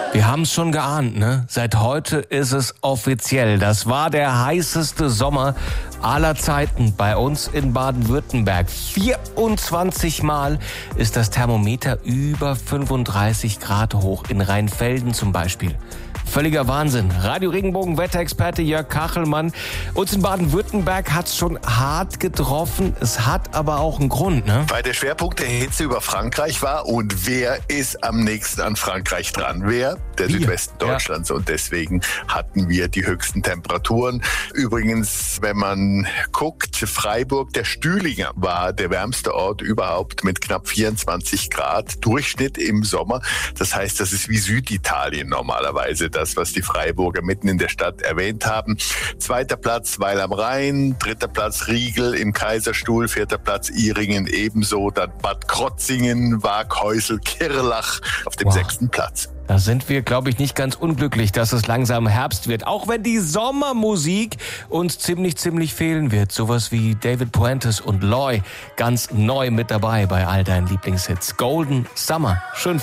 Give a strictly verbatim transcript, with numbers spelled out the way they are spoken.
Wir haben es schon geahnt, ne? Seit heute ist es offiziell. Das war der heißeste Sommer aller Zeiten bei uns in Baden-Württemberg. vierundzwanzig Mal ist das Thermometer über fünfunddreißig Grad hoch, in Rheinfelden zum Beispiel. Völliger Wahnsinn. Radio Regenbogen Wetterexperte Jörg Kachelmann. Uns in Baden-Württemberg hat es schon hart getroffen. Es hat aber auch einen Grund, ne? Weil der Schwerpunkt der Hitze über Frankreich war. Und wer ist am nächsten an Frankreich dran? Wer? Der Wir. Südwesten Deutschlands. Ja. Und deswegen hatten wir die höchsten Temperaturen. Übrigens, wenn man guckt, Freiburg, der Stühlinger war der wärmste Ort überhaupt mit knapp vierundzwanzig Grad. Durchschnitt im Sommer. Das heißt, das ist wie Süditalien normalerweise. Das, was die Freiburger mitten in der Stadt erwähnt haben. Zweiter Platz Weil am Rhein, dritter Platz Riegel im Kaiserstuhl, vierter Platz Ihringen ebenso, dann Bad Krotzingen, Waaghäusel, Kirlach auf dem wow. sechsten Platz. Da sind wir, glaube ich, nicht ganz unglücklich, dass es langsam Herbst wird. Auch wenn die Sommermusik uns ziemlich, ziemlich fehlen wird. Sowas wie David Puentes und Loy ganz neu mit dabei bei all deinen Lieblingshits. Golden Summer. Schön